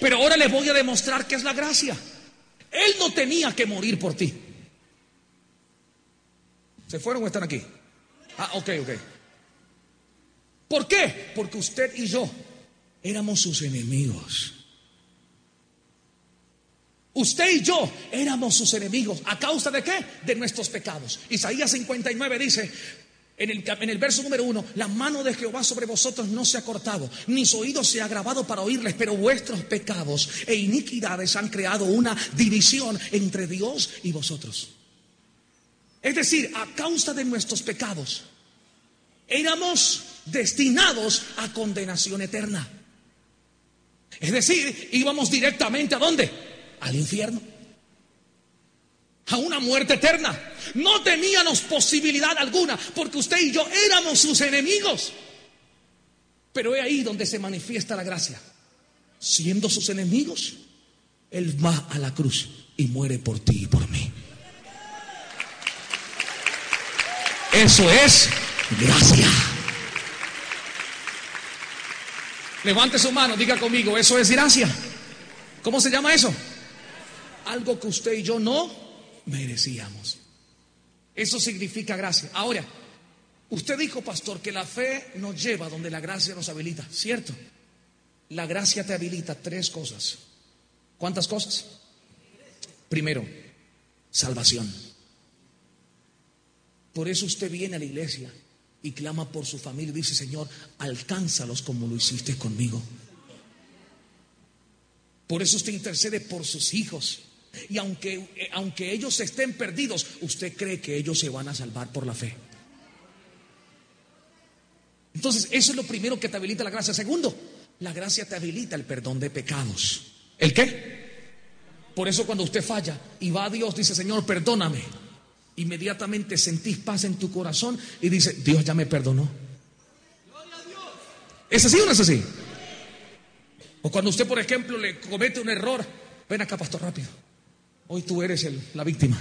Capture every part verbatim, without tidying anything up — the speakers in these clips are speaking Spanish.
Pero ahora les voy a demostrar qué es la gracia. Él no tenía que morir por ti. ¿Se fueron o están aquí? Ah, ok, ok. ¿Por qué? Porque usted y yo éramos sus enemigos. Usted y yo éramos sus enemigos. ¿A causa de qué? De nuestros pecados. Isaías cincuenta y nueve dice, en el, en el verso número uno: la mano de Jehová sobre vosotros no se ha cortado, ni su oído se ha agravado para oírles, pero vuestros pecados e iniquidades han creado una división entre Dios y vosotros. Es decir, a causa de nuestros pecados éramos destinados a condenación eterna. Es decir, íbamos directamente ¿a dónde? Al infierno, a una muerte eterna. No teníamos posibilidad alguna, porque usted y yo éramos sus enemigos. Pero es ahí donde se manifiesta la gracia. Siendo sus enemigos, Él va a la cruz y muere por ti y por mí. Eso es gracia. Levante su mano, diga conmigo, eso es gracia. ¿Cómo se llama eso? Algo que usted y yo no merecíamos. Eso significa gracia. Ahora, usted dijo, pastor, que la fe nos lleva donde la gracia nos habilita. ¿Cierto? La gracia te habilita tres cosas. ¿Cuántas cosas? Primero, salvación. Por eso usted viene a la iglesia y clama por su familia y dice, Señor, alcánzalos como lo hiciste conmigo. Por eso usted intercede por sus hijos. Y aunque, aunque ellos estén perdidos, usted cree que ellos se van a salvar por la fe. Entonces, eso es lo primero que te habilita la gracia. Segundo, la gracia te habilita el perdón de pecados. ¿El qué? Por eso cuando usted falla y va a Dios, dice, Señor, perdóname, inmediatamente sentís paz en tu corazón y dice, Dios ya me perdonó. ¿Es así o no es así? O cuando usted, por ejemplo, le comete un error, ven acá, pastor, rápido. Hoy tú eres el, la víctima.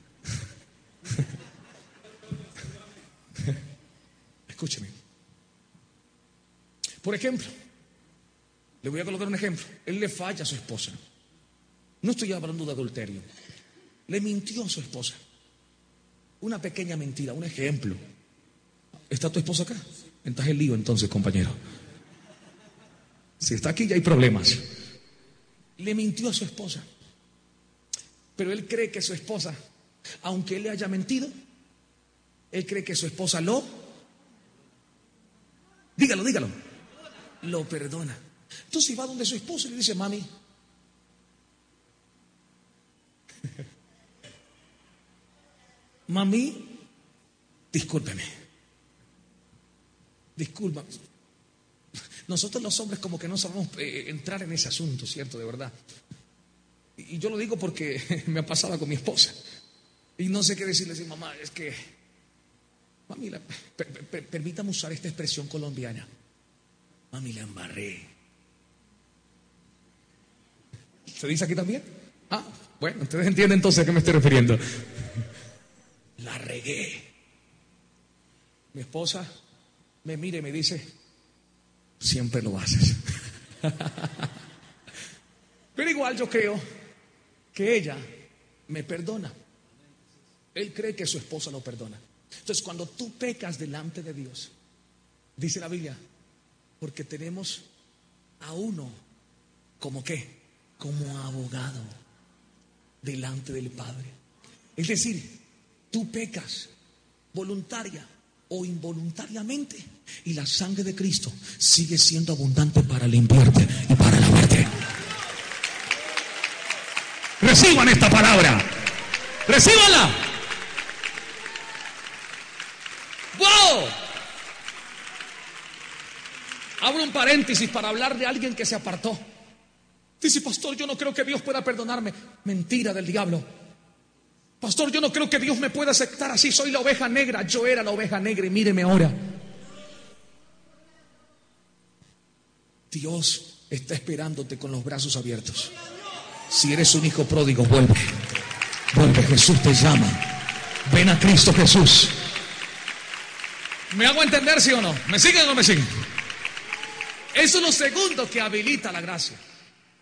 Escúcheme. Por ejemplo, le voy a colocar un ejemplo. Él le falla a su esposa. No estoy hablando de adulterio. Le mintió a su esposa. Una pequeña mentira, un ejemplo. ¿Está tu esposa acá? Estás en lío entonces, compañero. Si está aquí ya hay problemas. Le mintió a su esposa. Pero él cree que su esposa, aunque él le haya mentido, él cree que su esposa lo, dígalo, dígalo, lo perdona. Entonces va donde su esposa y le dice, mami, mami, discúlpeme, discúlpame. Nosotros los hombres como que no sabemos eh, entrar en ese asunto, ¿cierto? De verdad. Y yo lo digo porque me ha pasado con mi esposa. Y no sé qué decirle, decir, mamá, es que, mami, la, per, per, permítame usar esta expresión colombiana. Mami, la embarré. ¿Se dice aquí también? Ah, bueno, ustedes entienden entonces a qué me estoy refiriendo. La regué. Mi esposa me mira y me dice, siempre lo haces. Pero igual yo creo que ella me perdona. Él cree que su esposa lo perdona. Entonces, cuando tú pecas delante de Dios, dice la Biblia, porque tenemos a uno como qué, como abogado delante del Padre. Es decir, tú pecas voluntaria o involuntariamente y la sangre de Cristo sigue siendo abundante para limpiarte y para lavarte. Reciban esta palabra. Recíbanla. ¡Wow! Abro un paréntesis para hablar de alguien que se apartó. Dice, pastor, yo no creo que Dios pueda perdonarme. Mentira del diablo. Pastor, yo no creo que Dios me pueda aceptar así. Soy la oveja negra. Yo era la oveja negra y míreme ahora. Dios está esperándote con los brazos abiertos. Si eres un hijo pródigo, vuelve. Vuelve, Jesús te llama. Ven a Cristo Jesús. ¿Me hago entender, sí o no? ¿Me siguen o no me siguen? Eso es lo segundo que habilita la gracia.